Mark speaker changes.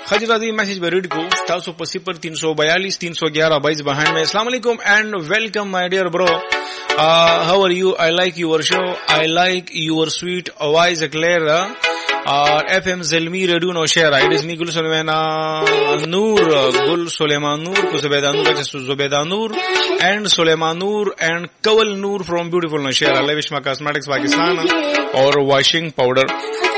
Speaker 1: Khajradi message by read ko 750 342 311 22 behind me. Assalamu alaikum and welcome my dear bro. How are you? I like your show. I like your sweet voice clear. FM Zelmi Radio no share. It is me Gul Sulaiman Noor, Gul Sulaiman Noor, Zubeda Noor, Zubeda Noor and Sulaiman Noor and Kawal Noor from beautiful no share. I wish my cosmetics Pakistan or washing powder.